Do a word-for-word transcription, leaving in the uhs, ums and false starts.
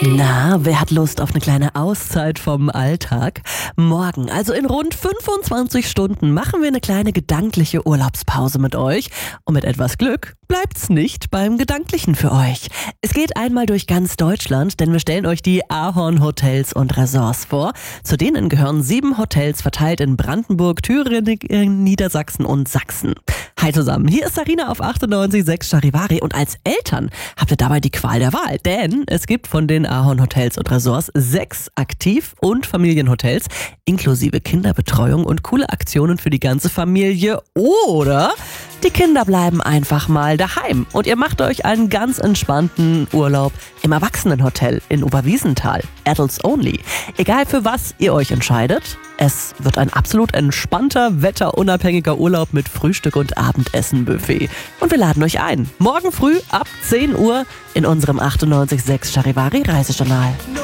Na, wer hat Lust auf eine kleine Auszeit vom Alltag? Morgen, also in rund fünfundzwanzig Stunden, machen wir eine kleine gedankliche Urlaubspause mit euch. Und mit etwas Glück bleibt's nicht beim Gedanklichen für euch. Es geht einmal durch ganz Deutschland, denn wir stellen euch die Ahorn Hotels und Resorts vor. Zu denen gehören sieben Hotels verteilt in Brandenburg, Thüringen, Niedersachsen und Sachsen. Hi zusammen, hier ist Sarina auf achtundneunzig Komma sechs Charivari und als Eltern habt ihr dabei die Qual der Wahl, denn es gibt von den Ahorn Hotels und Resorts sechs Aktiv- und Familienhotels inklusive Kinderbetreuung und coole Aktionen für die ganze Familie, oder die Kinder bleiben einfach mal daheim und ihr macht euch einen ganz entspannten Urlaub im Erwachsenenhotel in Oberwiesenthal. Adults only. Egal für was ihr euch entscheidet, es wird ein absolut entspannter, wetterunabhängiger Urlaub mit Frühstück und Abendessen-Buffet. Und wir laden euch ein. Morgen früh ab zehn Uhr in unserem achtundneunzig Komma sechs Charivari Reisejournal.